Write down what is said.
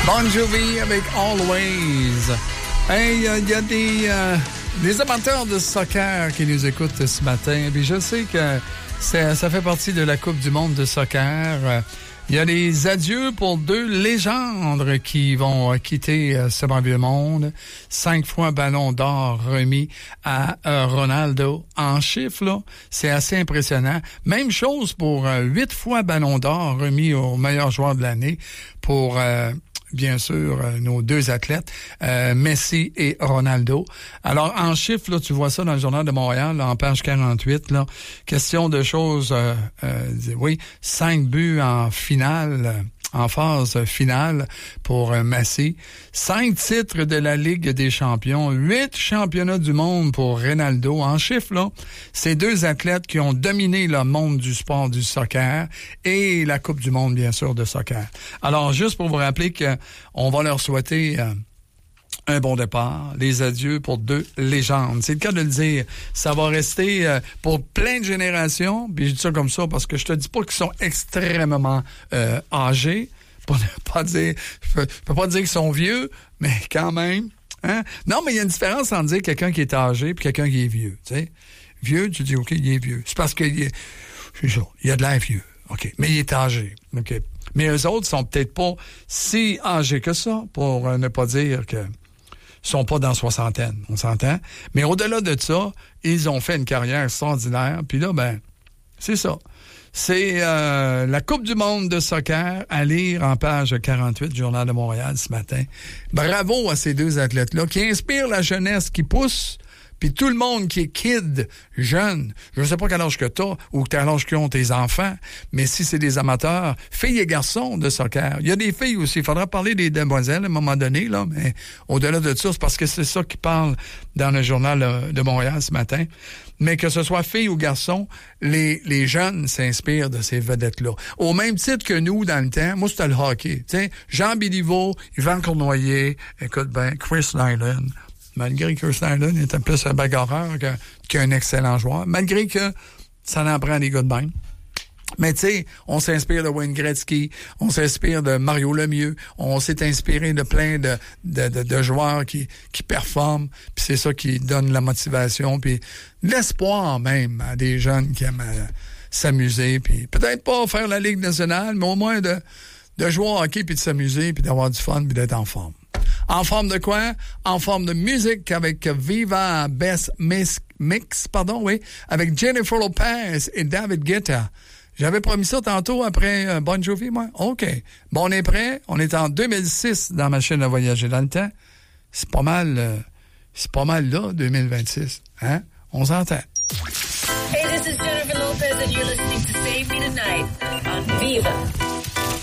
Bon Jovi avec Always. Hey, il y a des amateurs de soccer qui nous écoutent ce matin. Puis je sais que ça fait partie de la Coupe du monde de soccer. Il y a les adieux pour 2 légendes qui vont quitter ce merveilleux monde. 5 fois ballon d'or remis à Ronaldo. En chiffres, là, c'est assez impressionnant. Même chose pour 8 fois ballon d'or remis au meilleur joueur de l'année pour... bien sûr, nos 2 athlètes, Messi et Ronaldo. Alors, en chiffres, là, tu vois ça dans le Journal de Montréal, là, en page 48, là, question de choses, 5 buts en finale, en phase finale pour Messi, 5 titres de la Ligue des champions, 8 championnats du monde pour Ronaldo. En chiffres, là, ces 2 athlètes qui ont dominé le monde du sport du soccer et la Coupe du monde, bien sûr, de soccer. Alors, juste pour vous rappeler qu'on va leur souhaiter un bon départ, les adieux pour 2 légendes. C'est le cas de le dire. Ça va rester pour plein de générations, puis je dis ça comme ça parce que je te dis pas qu'ils sont extrêmement âgés, pour ne pas dire, je peux pas dire qu'ils sont vieux, mais quand même. Hein? Non, mais il y a une différence entre dire quelqu'un qui est âgé et quelqu'un qui est vieux. Tu sais. Vieux, tu dis, OK, il est vieux. C'est parce qu'il est... C'est ça, il a de l'air vieux. OK, mais il est âgé. OK. Mais eux autres sont peut-être pas si âgés que ça, pour ne pas dire que sont pas dans soixantaine, on s'entend. Mais au-delà de ça, ils ont fait une carrière extraordinaire. Puis là, ben, c'est ça. C'est la Coupe du monde de soccer à lire en page 48 du Journal de Montréal ce matin. Bravo à ces 2 athlètes-là qui inspirent la jeunesse, qui poussent. Puis tout le monde qui est kid, jeune, je ne sais pas quel âge que t'as ou quel âge qu'ont tes enfants, mais si c'est des amateurs, filles et garçons de soccer. Il y a des filles aussi. Il faudra parler des demoiselles à un moment donné, là, mais au-delà de ça, c'est parce que c'est ça qui parle dans le Journal de Montréal ce matin. Mais que ce soit filles ou garçons, les jeunes s'inspirent de ces vedettes-là. Au même titre que nous, dans le temps, moi, c'était le hockey. T'sais, Jean Béliveau, Yvan Cournoyer, écoute ben, Chris Nyland. Malgré que Snyder était plus un bagarreur qu'un excellent joueur. Malgré que ça en prend des gars de bain. Mais tu sais, on s'inspire de Wayne Gretzky, on s'inspire de Mario Lemieux, on s'est inspiré de plein de joueurs qui performent, puis c'est ça qui donne la motivation, puis l'espoir même à des jeunes qui aiment s'amuser, puis peut-être pas faire la Ligue nationale, mais au moins de jouer au hockey, puis de s'amuser, puis d'avoir du fun, puis d'être en forme. En forme de quoi? En forme de musique avec Viva Best Mix, avec Jennifer Lopez et David Guetta. J'avais promis ça tantôt après Bon Jovi, moi. OK. Bon, on est prêt. On est en 2006 dans ma chaîne à voyager dans le temps. C'est pas mal là, 2026. Hein? On s'entend. Hey, this is Jennifer Lopez and you're listening to Save Me Tonight on Viva.